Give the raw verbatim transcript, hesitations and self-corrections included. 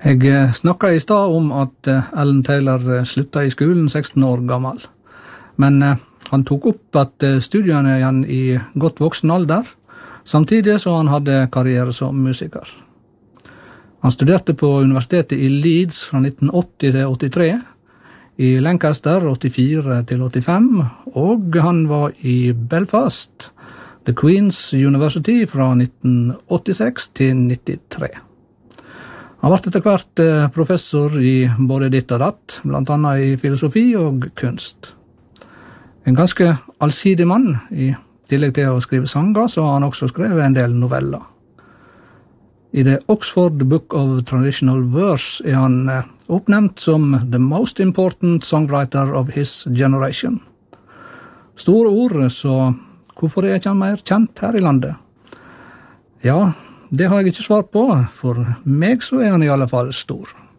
Jeg snakket i stad om at Alan Taylor sluttet i skolen seksten år gammel. Men han tok opp at studiene igjen i godt voksen alder, samtidig som han hadde karriere som musiker. Han studerte på universitetet i Leeds fra nitten åtti til åttitre, i Lancaster åttifire til åttifem, og han var i Belfast, The Queen's University fra nitten åttiseks til nittitre. Han ble etter hvert professor i både ditt og datt, blant annet i filosofi og kunst. En ganske allsidig mann, i tillegg til å skrive sanger, så har han også skrevet en del noveller. I The Oxford Book of Traditional Verse er han oppnevnt som the most important songwriter of his generation. Store ord, så hvorfor er ikke han mer kjent her i landet? Ja, det har jeg ikke svar på. For meg så er han i alle fall stor.